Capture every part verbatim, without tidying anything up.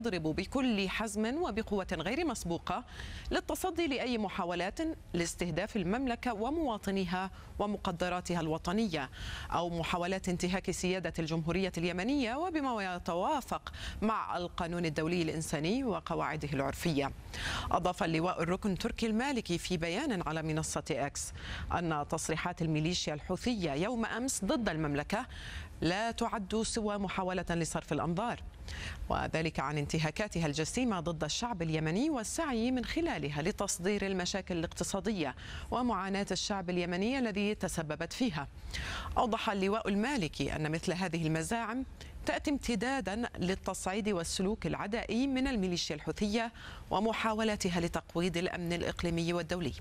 يضرب بكل حزم وبقوة غير مسبوقة للتصدي لأي محاولات لاستهداف المملكة ومواطنيها ومقدراتها الوطنية أو محاولات انتهاك سيادة الجمهورية اليمنية وبما يتوافق مع القانون الدولي الإنساني وقواعده العرفية. أضاف اللواء الركن تركي المالكي في بيان على منصة إكس أن تصريحات الميليشيا الحوثية يوم أمس ضد المملكة لا تعد سوى محاولة لصرف الأنظار، وذلك عن انتهاكاتها الجسيمة ضد الشعب اليمني والسعي من خلالها لتصدير المشاكل الاقتصادية ومعاناة الشعب اليمني الذي تسببت فيها. أوضح اللواء المالكي أن مثل هذه المزاعم تأتي امتدادا للتصعيد والسلوك العدائي من الميليشيا الحوثية ومحاولاتها لتقويض الأمن الإقليمي والدولي.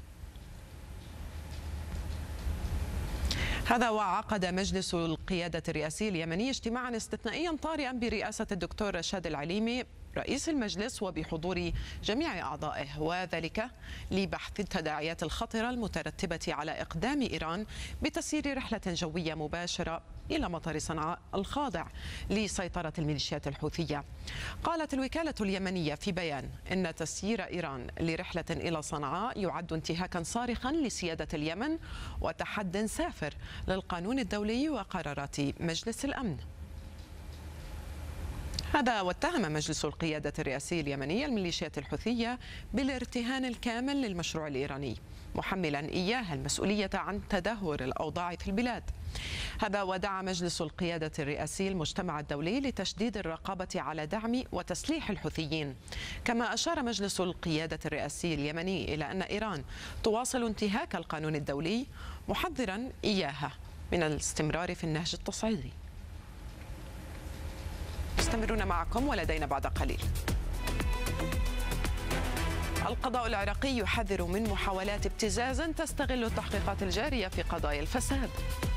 هذا وعقد مجلس القيادة الرئاسي اليمني اجتماعا استثنائيا طارئا برئاسة الدكتور رشاد العليمي رئيس المجلس وبحضور جميع أعضائه، وذلك لبحث التداعيات الخطرة المترتبة على إقدام إيران بتسيير رحلة جوية مباشرة إلى مطار صنعاء الخاضع لسيطرة الميليشيات الحوثية. قالت الوكالة اليمنية في بيان إن تسيير إيران لرحلة إلى صنعاء يعد انتهاكا صارخا لسيادة اليمن وتحد سافر للقانون الدولي وقرارات مجلس الأمن. هذا واتهم مجلس القيادة الرئاسي اليمني الميليشيات الحوثية بالارتهان الكامل للمشروع الإيراني، محملا إياها المسؤولية عن تدهور الأوضاع في البلاد. هذا ودعا مجلس القيادة الرئاسي المجتمع الدولي لتشديد الرقابة على دعم وتسليح الحوثيين. كما أشار مجلس القيادة الرئاسي اليمني إلى أن إيران تواصل انتهاك القانون الدولي، محذرا إياها من الاستمرار في النهج التصعيدي. مستمرون معكم ولدينا بعد قليل. القضاء العراقي يحذر من محاولات ابتزاز تستغل التحقيقات الجارية في قضايا الفساد.